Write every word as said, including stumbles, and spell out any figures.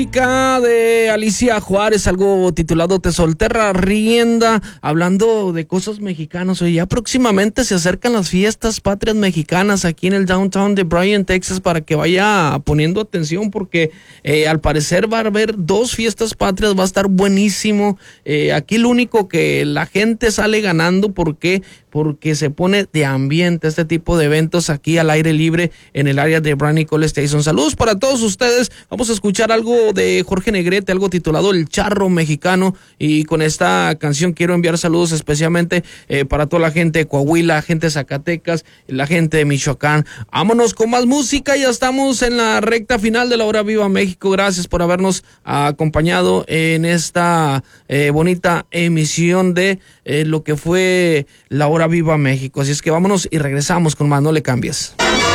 De Alicia Juárez, algo titulado Te Solterra Rienda, hablando de cosas mexicanas. Oye, ya próximamente se acercan las fiestas patrias mexicanas aquí en el downtown de Bryan, Texas, para que vaya poniendo atención, porque eh, al parecer va a haber dos fiestas patrias, va a estar buenísimo. Eh, aquí lo único que la gente sale ganando, ¿por qué? Porque se pone de ambiente este tipo de eventos aquí al aire libre en el área de Bryan y College Station. Saludos para todos ustedes. Vamos a escuchar algo de Jorge Negrete, algo titulado El Charro Mexicano, y con esta canción quiero enviar saludos especialmente eh, para toda la gente de Coahuila, gente de Zacatecas, la gente de Michoacán. Vámonos con más música, ya estamos en la recta final de la hora Viva México. Gracias por habernos acompañado en esta eh, bonita emisión de eh, lo que fue la hora Viva México. Así es que vámonos y regresamos con más, no le cambies.